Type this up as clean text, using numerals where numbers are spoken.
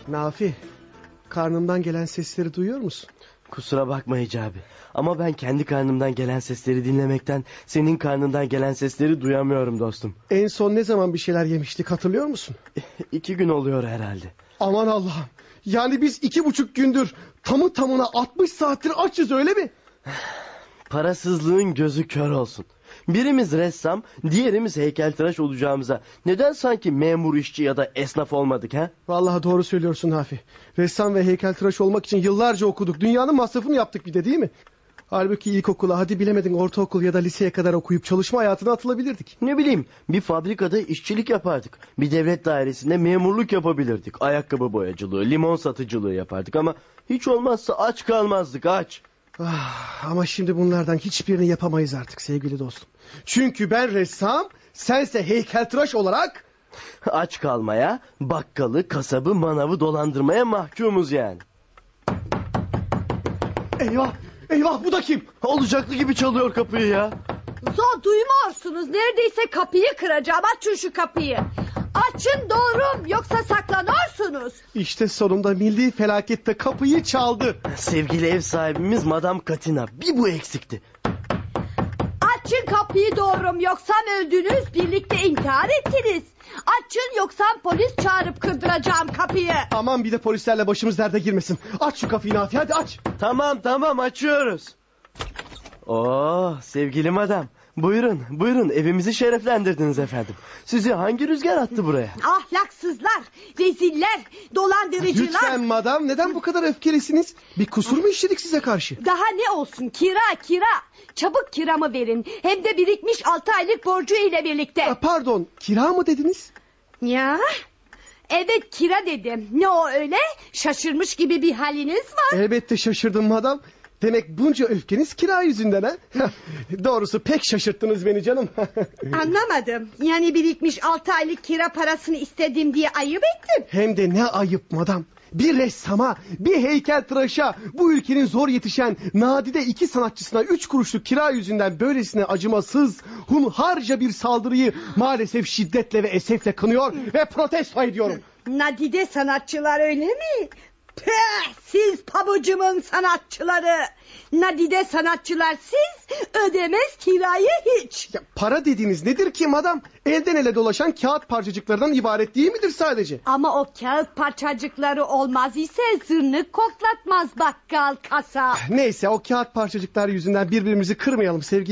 Nafi, karnımdan gelen sesleri duyuyor musun? Kusura bakma Hicabi. Ama ben kendi karnımdan gelen sesleri dinlemekten senin karnından gelen sesleri duyamıyorum dostum. En son ne zaman bir şeyler yemiştik hatırlıyor musun? 2 gün oluyor herhalde. Aman Allah'ım. Yani biz 2,5 gündür tamı tamına 60 saattir açız öyle mi? Parasızlığın gözü kör olsun. Birimiz ressam, diğerimiz heykeltıraş olacağımıza neden sanki memur, işçi ya da esnaf olmadık ha? Vallahi doğru söylüyorsun Nafi. Ressam ve heykeltıraş olmak için yıllarca okuduk. Dünyanın masrafını yaptık bir de değil mi? Halbuki ilkokula, hadi bilemedin ortaokul ya da liseye kadar okuyup çalışma hayatına atılabilirdik. Ne bileyim, bir fabrikada işçilik yapardık. Bir devlet dairesinde memurluk yapabilirdik. Ayakkabı boyacılığı, limon satıcılığı yapardık ama hiç olmazsa aç kalmazdık, aç. Ama şimdi bunlardan hiçbirini yapamayız artık sevgili dostum. Çünkü ben ressam, sense heykeltıraş olarak... Aç kalmaya, bakkalı, kasabı, manavı dolandırmaya mahkumuz yani. Eyvah, eyvah, bu da kim? Olacaklı gibi çalıyor kapıyı ya. Duymuyorsunuz, neredeyse kapıyı kıracağım. Açın şu kapıyı. Açın doğrum, yoksa saklanırsınız. İşte sonunda milli felakette kapıyı çaldı. Sevgili ev sahibimiz Madame Katina, bir bu eksikti. Açın kapıyı doğrum, yoksa öldünüz, birlikte intihar ettiniz. Açın, yoksa polis çağırıp kırdıracağım kapıyı. Aman bir de polislerle başımız derde girmesin. Aç şu kapıyı Nafi, hadi aç. Tamam açıyoruz. Sevgili madam, buyurun evimizi şereflendirdiniz efendim. Sizi hangi rüzgar attı buraya? Ahlaksızlar, reziller, dolandırıcılar. Lütfen madam, neden bu kadar öfkelisiniz? Bir kusur mu işledik size karşı? Daha ne olsun, kira. Çabuk kiramı verin, hem de birikmiş 6 aylık borcu ile birlikte. Pardon, kira mı dediniz? Ya, evet, kira dedim. Ne o öyle? Şaşırmış gibi bir haliniz var. Elbette şaşırdım madam. Demek bunca öfkeniz kira yüzünden ha? Doğrusu pek şaşırttınız beni canım. Anlamadım. Yani birikmiş 6 aylık kira parasını istedim diye ayıp ettim. Hem de ne ayıp madam. Bir ressama, bir heykeltıraşa, bu ülkenin zor yetişen nadide 2 sanatçısına 3 kuruşluk kira yüzünden böylesine acımasız, hunharca bir saldırıyı maalesef şiddetle ve esefle kınıyor ve protesto ediyorum. Nadide sanatçılar öyle mi? Püh, siz pabucumun sanatçıları. Nadide sanatçılar siz, ödemez kirayı hiç. Ya, para dediğiniz nedir ki madam? Elden ele dolaşan kağıt parçacıklarından ibaret değil midir sadece? Ama o kağıt parçacıkları olmaz ise zırnık koklatmaz bakkal kasap. Neyse, o kağıt parçacıklar yüzünden birbirimizi kırmayalım sevgili